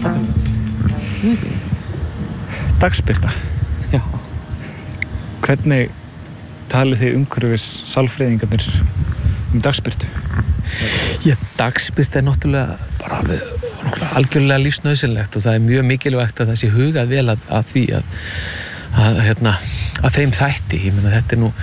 Dagsbirta. Já. Hvernig talið þið umhverfis sálfræðingarnir dagsbirtu? Dagsbirta náttúrulega bara algjörlega lífsnauðsynlegt og það mjög mikilvægt að það sé hugað vel að því að þeim þætti. Ég meina þetta nú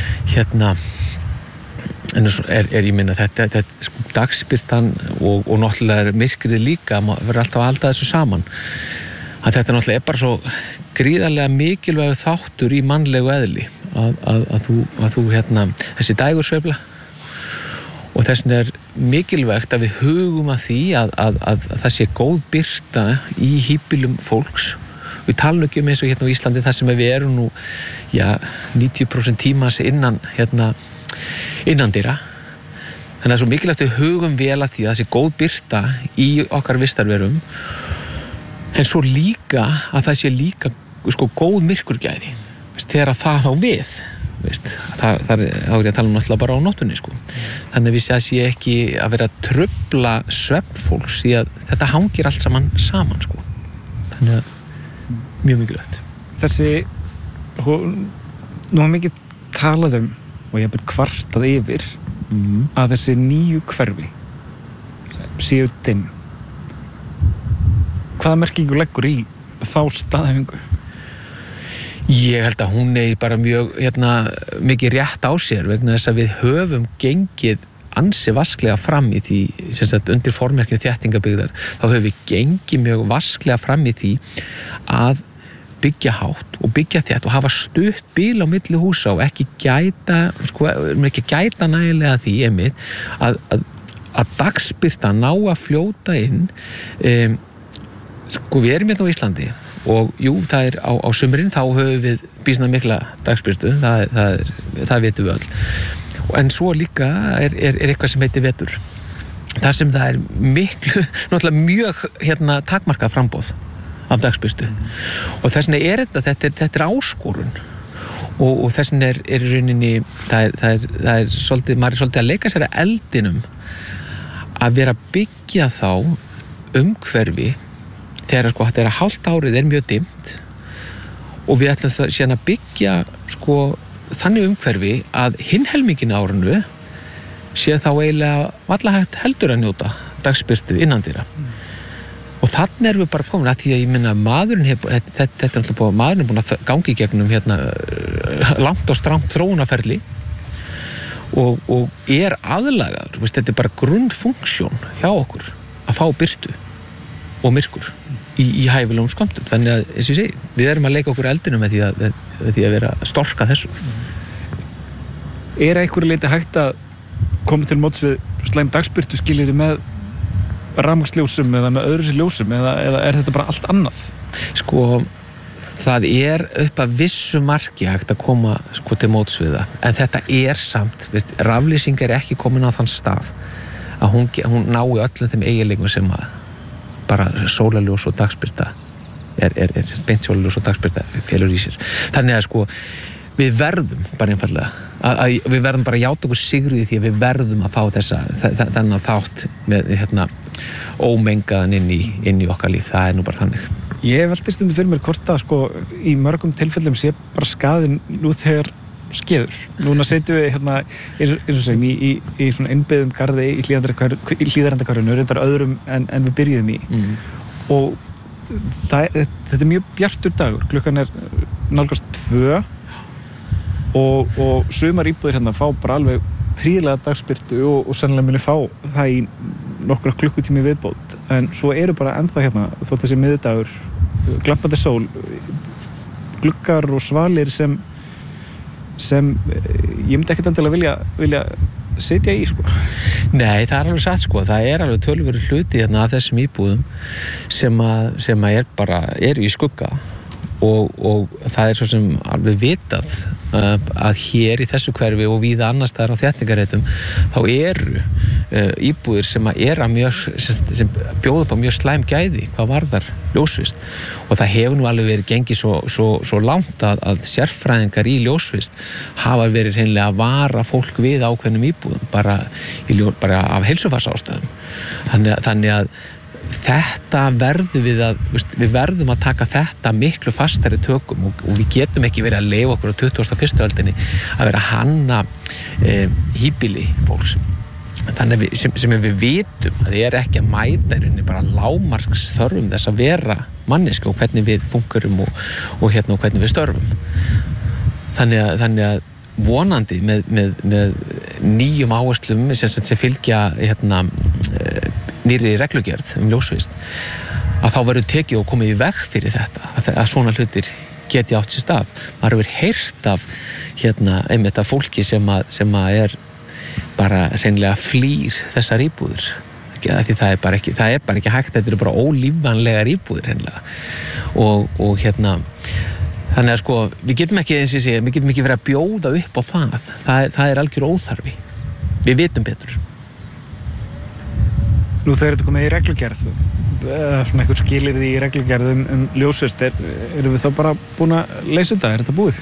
ég meina þetta sko, dagsbirtan og náttúrulega myrkrið líka verður alltaf að halda þessu saman. Að þetta náttúrulega bara svo gríðarlega mikilvægur þáttur í mannlegu eðli að þú þessi dægursveifla og þess vegna mikilvægt að við hugum að því að það sé góð birta í híbýlum fólks. Við talum ekki eins og á Íslandi þar sem við erum nú 90% tímans innandyra. Þannig að það svo mikilvægt að við hugum vel að því að það sé góð birta í okkar vistarverum en svo líka að það sé líka sko, góð myrkurgæði þegar það á við þá er ég að tala náttúrulega bara á nóttunni sko. Þannig að við sé ekki að vera að trufla svefn fólks því að þetta hangir allt saman sko. Þannig að mjög mikilvægt. Nú er mikið talað og ég hef kvartað yfir að þessi nýju hverfi séu dimm. Hvaða merkingu leggur í þá staðhæfingu? Ég held að hún bara mjög mikið rétt á sér vegna þess að við höfum gengið ansi vasklega fram í því sem sagt undir formerkjum þéttingabyggðar þá höfum við gengið mjög vasklega fram í því að byggja hátt og byggja þétt og hafa stutt bíl á milli húsa og ekki gæta nægilega því að dagsbirta ná að fljóta inn við erum á Íslandi og jú, það á sumrin þá höfum við býsna mikla dagsbirtu það vitum við öll en svo líka er eitthvað sem heitir vetur þar sem það miklu náttúrulega mjög takmarkað framboð af dagsbirtu og þess vegna þetta er áskorun og þess vegna í rauninni það er svolítið, maður er svolítið að leika sér að eldinum að vera að byggja þá umhverfi þegar sko þetta er að hálft árið mjög dimmt og við ætlum það síðan að byggja sko þannig umhverfi að hinn helmingin árinu sé þá eiginlega varla hægt heldur að njóta dagsbirtu innandyra og þannig erum við bara komin að því að ég minna maðurinn er búin að gangi gegnum langt og strangt þróunarferli og er aðlagaður, þetta er bara grunnfunksjón hjá okkur að fá birtu og myrkur í hæfilegum skömmtum. Þannig að, eins og ég segi, við erum að leika okkur eldinu með því að vera að storka þessu. Er einhverju leyti hægt að koma til móts við slæm dagsbirtu skilyrði með rafmagnsljósum eða með öðru sér ljósum eða er þetta bara allt annað? Sko, það er upp að vissu marki hægt að koma sko til móts við það. En þetta er samt, raflýsing er ekki komin á þann stað að hún nái öllum þeim eiginleikum sem að bara sólarljós og dagsbirta er beint sólarljós og dagsbirta felur í sér. Þannig að sko við verðum bara einfaldlega við verðum bara að játa okkur sigru í því að við verðum að fá þennan þátt með ómengaðan inn í okkar líf. Það er nú bara þannig. Ég velti stundum fyrir mér hvort að sko í mörgum tilfellum sé bara skaðinn nú þegar skeður. Núna setjum við eins og segjum í svona innbyggðum garði í Hlíðarendahverfinu reyndar öðrum en við byrjuðum í og þetta er mjög bjartur dagur. Klukkan er nálgast 2 og sumar íbúðir fá bara alveg prýðilega dagsbirtu og sennilega muni fá það í nokkra klukkutími viðbót en svo eru bara ennþá þótt þessi miðvikudagur glampandi sól gluggar og svalir sem ég myndi ekkert endilega vilja sitja í sko. Nei, það er alveg satt sko. Það er alveg töluverður hluti af þessum íbúðum sem eru í skugga og það er svo sem alveg vitað að hér í þessu hverfi og víða annars staðar á þéttingarreitum þá eru íbúðir sem bjóða upp á mjög slæm gæði hvað varðar ljósvist og það hefur nú alveg verið gengið svo langt að sérfræðingar í ljósvist hafa verið hreinlega að vara fólk við ákveðnum íbúðum bara af heilsufarsástæðum þannig að þetta verðum við verðum að taka þetta miklu fastari tökum og við getum ekki verið að leyfa okkur á 21. öldinni að vera að hanna híbýli fólks. Þannig sem við vitum að það ekki að mæta í rauninni bara lágmarksþörfum þess að vera manneski og hvernig við funkurum og hvernig við störfum. Þannig að vonandi með nýjum áherslum sem fylgja nýrri reglugerð ljósvist að þá verður tekið og komið í veg fyrir þetta að svona hlutir geti átt sér stað. Maður hefur heyrt af einmitt af fólki sem er bara hreinlega flýr þessar íbúðir því það er bara ekki hægt, þetta eru bara ólífvænlegar íbúðir hreinlega og þannig að við getum ekki eins og við getum ekki verið að bjóða upp á það er algjör óþarfi, við vitum betur. Nú þegar þetta komið í reglugerð svona einhver skilyrði í reglugerð ljósvist, erum við þá bara búin að leysa þetta, þetta búið?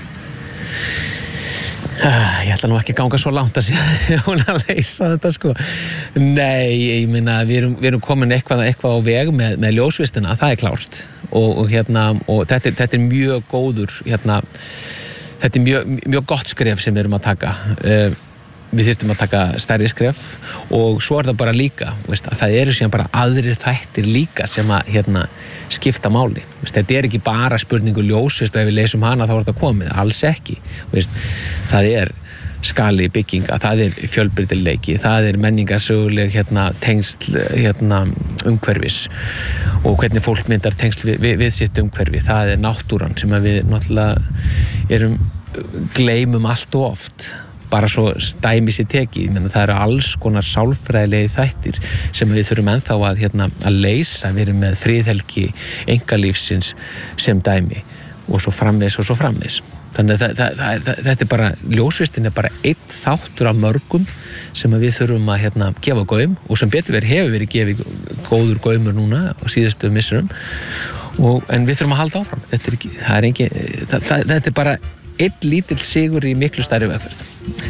Ég ætla nú ekki að ganga svo langt að leysa þetta Nei, ég meina við erum komin eitthvað á veg með ljósvistina, það er klárt og þetta er mjög góður þetta er mjög gott skref sem við erum að taka við þyrftum að taka stærri skref og svo er það bara líka að það eru síðan bara aðrir þættir líka sem að skipta máli þetta er ekki bara spurningu ljósvist og ef við leysum hana þá er þetta komið, alls ekki það er skali bygginga, það er fjölbreytileiki, það er menningarsöguleg tengsl umhverfis og hvernig fólk myndar tengsl við sitt umhverfi, það er náttúran sem að við náttúrulega gleymum allt og oft bara svo dæmi sér tekið, það eru alls konar sálfræðilegi þættir sem við þurfum ennþá að leysa, við erum með friðhelgi einkalífsins sem dæmi og svo framvegis. Þannig að þetta er bara, ljósvistin er bara einn þáttur af mörgum sem við þurfum að gefa gaum og sem betur hefur verið gefið góður gaumur núna á síðustu misserum en við þurfum að halda áfram. Þetta er bara einn lítill sigur í miklu stærri vegferð.